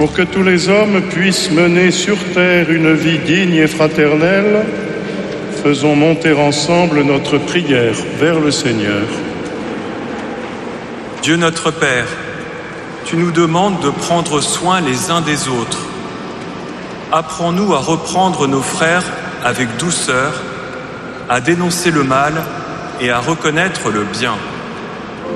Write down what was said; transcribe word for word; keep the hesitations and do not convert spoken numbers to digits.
Pour que tous les hommes puissent mener sur terre une vie digne et fraternelle, faisons monter ensemble notre prière vers le Seigneur. Dieu notre Père, tu nous demandes de prendre soin les uns des autres. Apprends-nous à reprendre nos frères avec douceur, à dénoncer le mal et à reconnaître le bien.